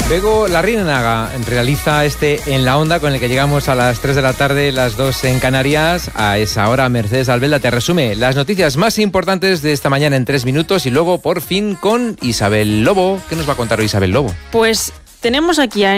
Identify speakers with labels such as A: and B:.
A: Bego Larrinaga realiza En la Onda, con el que llegamos a las 3 de la tarde, las 2 en Canarias. A esa hora, Mercedes Albelda te resume las noticias más importantes de esta mañana en 3 minutos y luego, por fin, con Isabel Lobo. ¿Qué nos va a contar hoy Isabel Lobo?
B: Pues tenemos aquí a